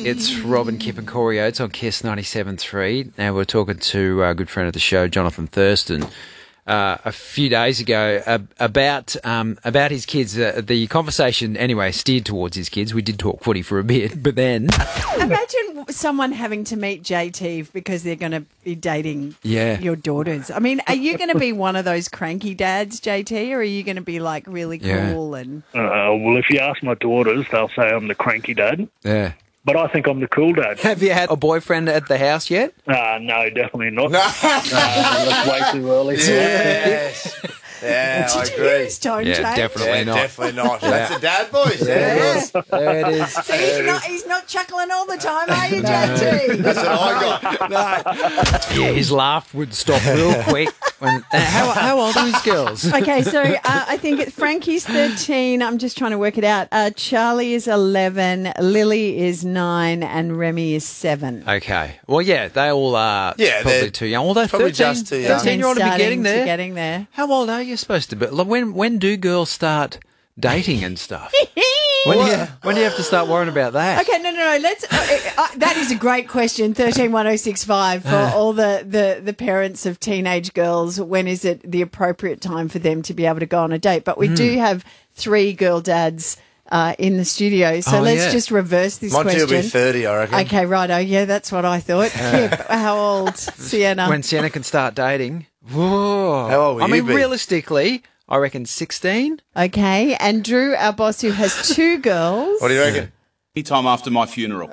It's Robin, Kip and Corey Oates on KISS 97.3. Now we're talking to a good friend of the show, Jonathan Thurston, a few days ago about his kids. The conversation, anyway, steered towards his kids. We did talk footy for a bit, but then... Imagine someone having to meet JT because they're going to be dating your daughters. I mean, are you going to be one of those cranky dads, JT, or are you going to be, like, really cool? And well, if you ask my daughters, they'll say I'm the cranky dad. Yeah. But I think I'm the cool dad. Have you had a boyfriend at the house yet? No, definitely not. That's way too early. Yes. Yeah, I agree. Don't Yeah, change. definitely not. Definitely not. That's a dad voice. Yes. There it is. So he's not chuckling all the time, are you, JT? That's what I got. Yeah, his laugh would stop real quick. How old are his girls? Okay, so I think Frankie's 13. I'm just trying to work it out. Charlie is 11, Lily is 9, and Remy is 7. Okay. Well, yeah, they all are Yeah, probably they're too young. Although probably 13, just too young. 13-year-old to be getting there. Getting there. How old are you supposed to be? Like, when do girls start dating and stuff? When do you have to start worrying about that? Okay, no. Let's. That is a great question. 131065 for all the parents of teenage girls. When is it the appropriate time for them to be able to go on a date? But we do have 3 girl dads in the studio, so let's just reverse this Monty question. will be 30, I reckon. Okay, righto. Yeah, that's what I thought. Kip, how old? Sienna. When Sienna can start dating. Whoa. How old will you be? Realistically, I reckon 16. Okay, and Drew, our boss, who has 2 girls. What do you reckon? Anytime after my funeral.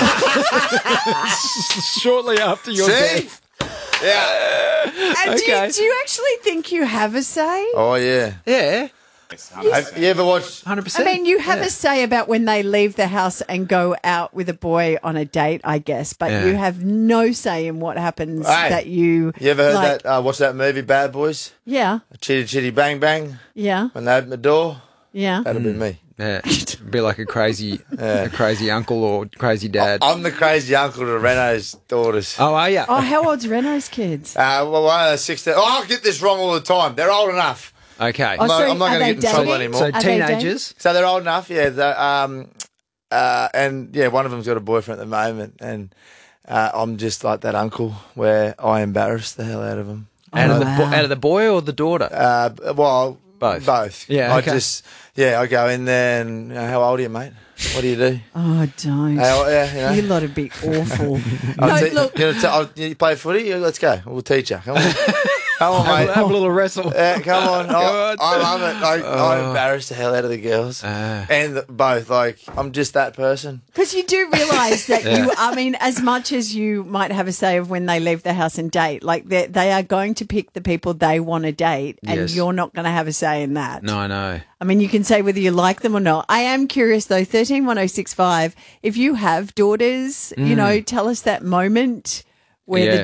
Shortly after your death. Yeah. And Okay. do you actually think you have a say? Oh, yeah. Yeah, Have you ever watched... 100%. I mean, you have a say about when they leave the house and go out with a boy on a date, I guess, but you have no say in what happens that you... You ever heard like, that? Watch that movie, Bad Boys? Yeah, Chitty Chitty Bang Bang? yeah, When they open the door? yeah. That'll be me. Yeah, be like a crazy uncle or crazy dad. I'm the crazy uncle to Renault's daughters. Oh, are you? Oh, how old's Renault's kids? Well, one of those 16... Oh, I get this wrong all the time. They're old enough. Okay. Oh, so I'm not are going to they get in trouble dating? anymore. So Are they teenagers. So they're old enough, yeah. And yeah, one of them's got a boyfriend at the moment, and I'm just like that uncle where I embarrass the hell out of them. Out of the boy or the daughter? Well, Both. Both. Yeah, okay. I go in there and how old are you, mate? What do you do? Oh, don't. You You lot would be awful. you play footy? Yeah, let's go. We'll teach you. Come on. Come on, mate. Have a little wrestle. Come on. God. I love it. I embarrass the hell out of the girls. And both. Like, I'm just that person. Because you do realise that you, I mean, as much as you might have a say of when they leave the house and date, like they are going to pick the people they want to date, and Yes. you're not going to have a say in that. No, I know. I mean, you can say whether you like them or not. I am curious, though, 131065, if you have daughters, you know, tell us that moment where the